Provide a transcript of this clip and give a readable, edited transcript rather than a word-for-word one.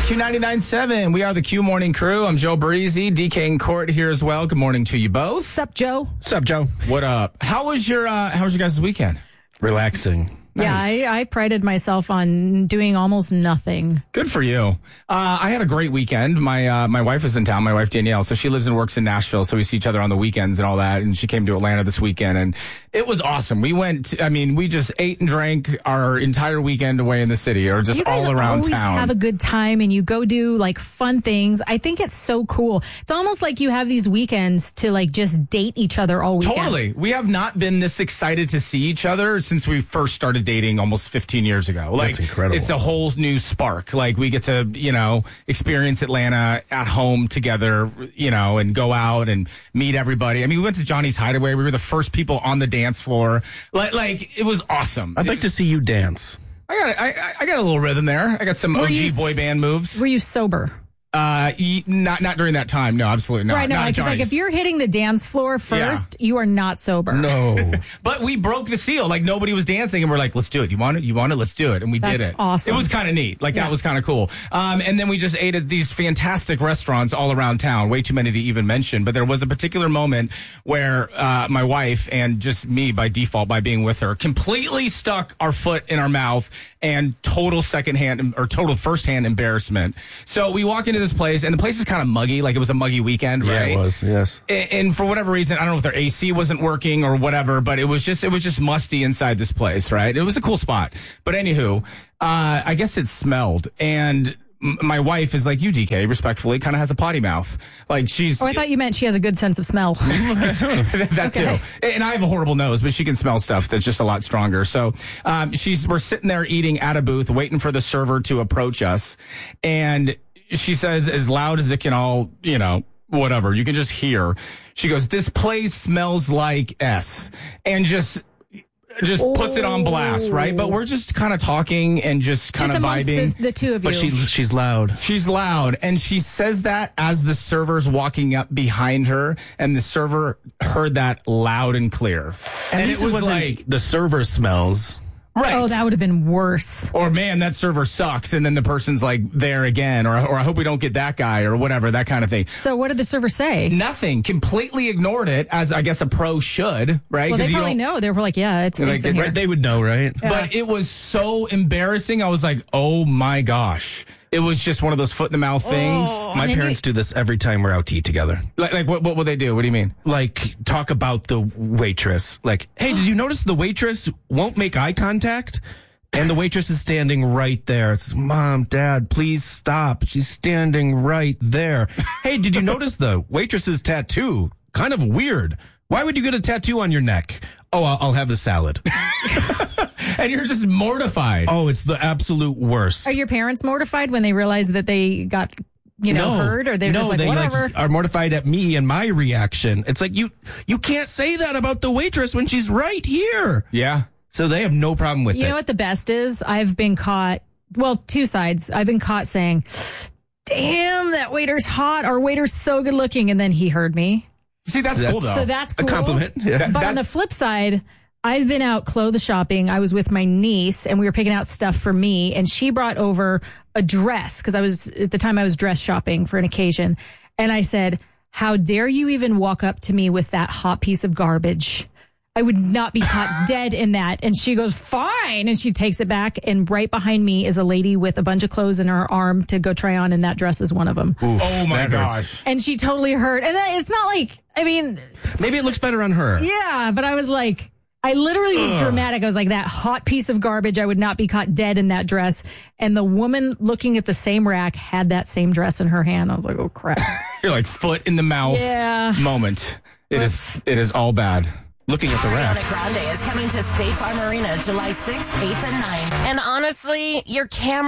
Q99.7. We are the Q Morning Crew. I'm Joe Breezy. DK and Court here as well. Good morning to you both. Sup, Joe? Sup, Joe? What up? How was your guys' weekend? Relaxing. Nice. Yeah, I prided myself on doing almost nothing. Good for you. I had a great weekend. My wife was in town, my wife Danielle, so she lives and works in Nashville, so we see each other on the weekends and all that, and she came to Atlanta this weekend, and it was awesome. We just ate and drank our entire weekend away in the city, or just all around town. You always have a good time, and you go do, like, fun things. I think it's so cool. It's almost like you have these weekends to, like, just date each other all weekend. Totally. We have not been this excited to see each other since we first started dating almost 15 years ago. Like, that's incredible. It's a whole new spark. Like, we get to, experience Atlanta at home together, and go out and meet everybody. I mean, we went to Johnny's Hideaway. We were the first people on the dance floor. Like it was awesome. I'd like to see you dance. I got a little rhythm there. I got some OG boy band moves. Were you sober? Not during that time. No, absolutely not. Right, no, like if you're hitting the dance floor first, you are not sober. No. But we broke the seal. Like, nobody was dancing, and we're like, let's do it. You want it? You want it? Let's do it. And we did it. Awesome. It was kind of neat. Like, that was kind of cool. And then we just ate at these fantastic restaurants all around town. Way too many to even mention. But there was a particular moment where my wife and just me, by default, by being with her, completely stuck our foot in our mouth and total first-hand embarrassment. So we walk into this place, and the place is kind of muggy. Like, it was a muggy weekend, right? Yeah, it was, yes. And for whatever reason, I don't know if their AC wasn't working or whatever, but it was just musty inside this place, right? It was a cool spot. But anywho, I guess it smelled, and my wife is like you, DK, respectfully, kind of has a potty mouth. Like, she's... Oh, I thought you meant she has a good sense of smell. That too. And I have a horrible nose, but she can smell stuff that's just a lot stronger. So we're sitting there eating at a booth, waiting for the server to approach us, and she says, as loud as it can all, whatever, you can just hear. She goes, "This place smells like S," and just puts it on blast, right? But we're just kind of talking and just kind of vibing. The two of you. But she's loud. She's loud. And she says that as the server's walking up behind her, and the server heard that loud and clear. And it was like, the server smells. Right. Oh, that would have been worse. Or, man, that server sucks. And then the person's like there again. Or I hope we don't get that guy, or whatever, that kind of thing. So what did the server say? Nothing. Completely ignored it, as I guess a pro should, right? Well, they probably know. They were like, yeah, it stinks in here. Right, they would know, right? Yeah. But it was so embarrassing. I was like, oh, my gosh. It was just one of those foot-in-the-mouth things. My parents do this every time we're out to eat together. Like what will they do? What do you mean? Like, talk about the waitress. Like, hey, did you notice the waitress won't make eye contact? And the waitress is standing right there. It's, "Mom, Dad, please stop. She's standing right there." "Hey, did you notice the waitress's tattoo? Kind of weird. Why would you get a tattoo on your neck?" "Oh, I'll have the salad." And you're just mortified. Oh, it's the absolute worst. Are your parents mortified when they realized that they got, heard? Or they're just like, whatever? Are mortified at me and my reaction. It's like, you can't say that about the waitress when she's right here. Yeah. So they have no problem with it. You know what the best is? I've been caught, two sides. I've been caught saying, "Damn, that waiter's hot," or "Waiter's so good looking," and then he heard me. See, that's cool, though. So that's cool. A compliment. Yeah. But on the flip side, I've been out clothes shopping. I was with my niece, and we were picking out stuff for me, and she brought over a dress, because at the time I was dress shopping for an occasion. And I said, "How dare you even walk up to me with that hot piece of garbage? I would not be caught dead in that." And she goes, "Fine." And she takes it back. And right behind me is a lady with a bunch of clothes in her arm to go try on. And that dress is one of them. Oof, oh, my gosh. And she totally heard. And it's not like, maybe it looks better on her. Yeah, but I was like, I literally was dramatic. I was like, that hot piece of garbage, I would not be caught dead in that dress. And the woman looking at the same rack had that same dress in her hand. I was like, oh, crap. You're like foot in the mouth moment. It is all bad. Looking at the rack. Ariana Grande is coming to State Farm Arena July 6th, 8th, and 9th. And honestly, your camera